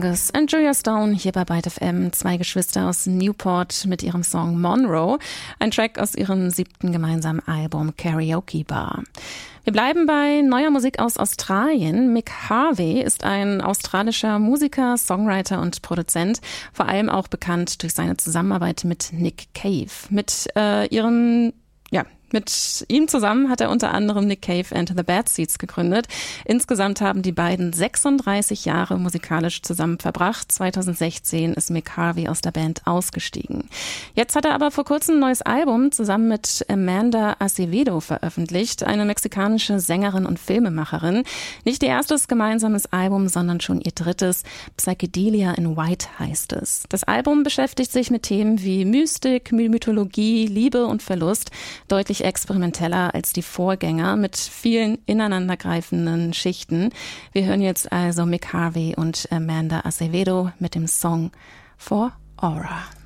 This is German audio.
Angus und Julia Stone hier bei Byte FM, zwei Geschwister aus Newport mit ihrem Song Monroe, ein Track aus ihrem 7. gemeinsamen Album Karaoke Bar. Wir bleiben bei neuer Musik aus Australien. Mick Harvey ist ein australischer Musiker, Songwriter und Produzent, vor allem auch bekannt durch seine Zusammenarbeit mit Nick Cave. Mit ihm zusammen hat er unter anderem Nick Cave and the Bad Seeds gegründet. Insgesamt haben die beiden 36 Jahre musikalisch zusammen verbracht. 2016 ist Mick Harvey aus der Band ausgestiegen. Jetzt hat er aber vor kurzem ein neues Album zusammen mit Amanda Acevedo veröffentlicht, eine mexikanische Sängerin und Filmemacherin. Nicht ihr erstes gemeinsames Album, sondern schon ihr drittes. Psychedelia in White heißt es. Das Album beschäftigt sich mit Themen wie Mystik, Mythologie, Liebe und Verlust, deutlich experimenteller als die Vorgänger mit vielen ineinandergreifenden Schichten. Wir hören jetzt also Mick Harvey und Amanda Acevedo mit dem Song For Aura.